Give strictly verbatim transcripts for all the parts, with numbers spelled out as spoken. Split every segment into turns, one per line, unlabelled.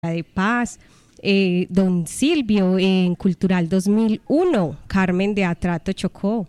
de Paz, eh, don Silvio en Cultural dos mil uno, Carmen de Atrato Chocó,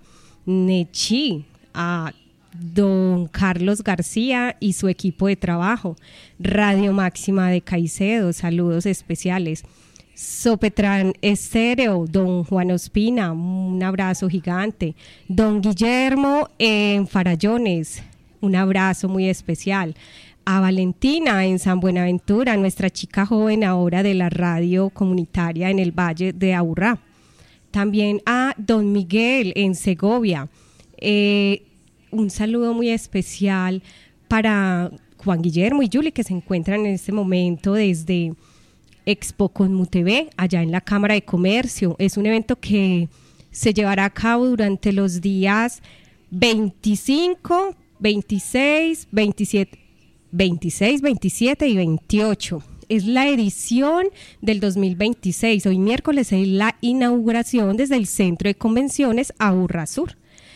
Nechi, a don Carlos García y su equipo de trabajo, Radio Máxima de Caicedo, saludos especiales. Sopetran Estéreo, don Juan Ospina, un abrazo gigante. Don Guillermo en Farallones, un abrazo muy especial. A Valentina en San Buenaventura, nuestra chica joven ahora de la radio comunitaria en el Valle de Aburrá. También a don Miguel en Segovia. Eh, un saludo muy especial para Juan Guillermo y Yuli, que se encuentran en este momento desde Expo Conmu T V, allá en la Cámara de Comercio. Es un evento que se llevará a cabo durante los días veinticinco, veintiséis, veintisiete, veintiséis, veintisiete y veintiocho. Es la edición del dos mil veintiséis. Hoy miércoles es la inauguración desde el Centro de Convenciones Aburrá Sur.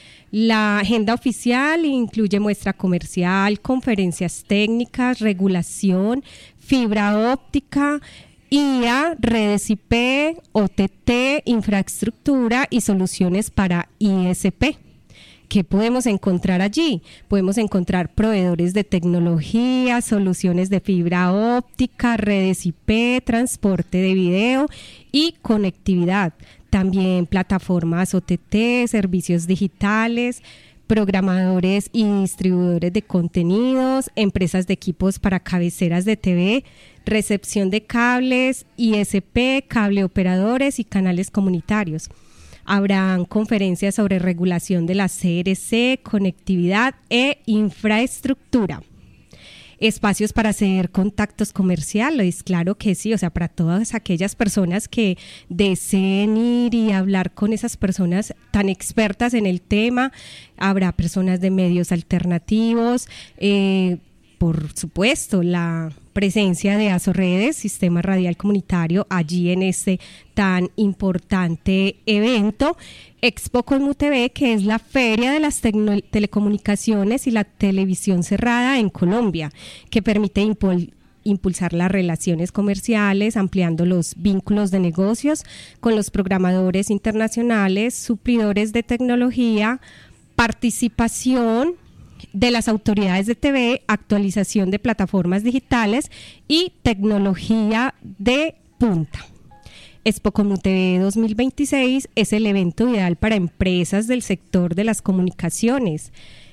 La agenda oficial incluye muestra comercial, conferencias técnicas, regulación, fibra óptica, I A, redes I P, O T T, infraestructura y soluciones para I S P. ¿Qué podemos encontrar allí? Podemos encontrar proveedores de tecnología, soluciones de fibra óptica, redes I P, transporte de video y conectividad. También plataformas O T T, servicios digitales, programadores y distribuidores de contenidos, empresas de equipos para cabeceras de T V, recepción de cables, I S P, cable operadores y canales comunitarios. Habrán conferencias sobre regulación de la C R C, conectividad e infraestructura. Espacios para hacer contactos comerciales, claro que sí, o sea, para todas aquellas personas que deseen ir y hablar con esas personas tan expertas en el tema. Habrá personas de medios alternativos, eh, por supuesto, la presencia de Asoredes, Sistema Radial Comunitario, allí en este tan importante evento. Expo Conmu T V, que es la feria de las tecno- telecomunicaciones y la televisión cerrada en Colombia, que permite impul- impulsar las relaciones comerciales, ampliando los vínculos de negocios con los programadores internacionales, suplidores de tecnología, participación de las autoridades de T V, actualización de plataformas digitales y tecnología de punta. Expo Conmu T V dos mil veintiséis es el evento ideal para empresas del sector de las comunicaciones,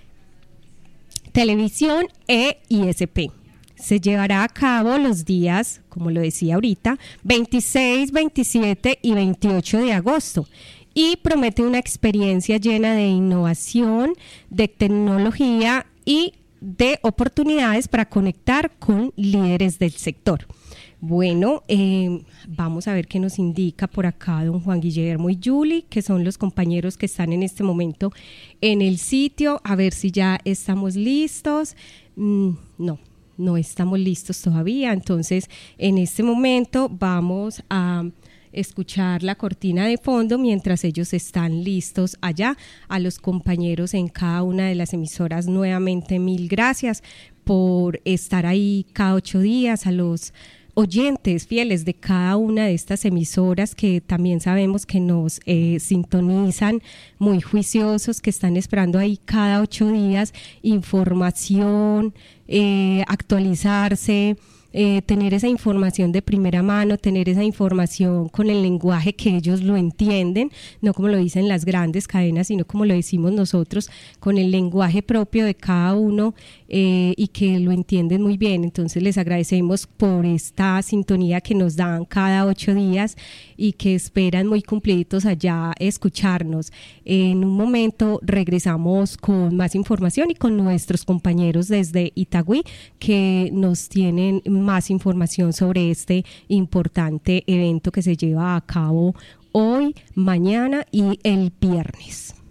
televisión e I S P. Se llevará a cabo los días, como lo decía ahorita, veintiséis, veintisiete y veintiocho de agosto. Y promete una experiencia llena de innovación, de tecnología y de oportunidades para conectar con líderes del sector. Bueno, eh, vamos a ver qué nos indica por acá don Juan Guillermo y Yuli, que son los compañeros que están en este momento en el sitio, a ver si ya estamos listos. Mm, no, no estamos listos todavía, entonces en este momento vamos a escuchar la cortina de fondo mientras ellos están listos allá. A los compañeros en cada una de las emisoras, nuevamente mil gracias por estar ahí cada ocho días, a los oyentes fieles de cada una de estas emisoras que también sabemos que nos eh, sintonizan, muy juiciosos, que están esperando ahí cada ocho días información, eh, actualizarse, Eh, tener esa información de primera mano, tener esa información con el lenguaje que ellos lo entienden, no como lo dicen las grandes cadenas, sino como lo decimos nosotros, con el lenguaje propio de cada uno eh, y que lo entienden muy bien. Entonces les agradecemos por esta sintonía que nos dan cada ocho días y que esperan muy cumpliditos allá escucharnos. En un momento regresamos con más información y con nuestros compañeros desde Itagüí que nos tienen más información sobre este importante evento que se lleva a cabo hoy, mañana y el viernes.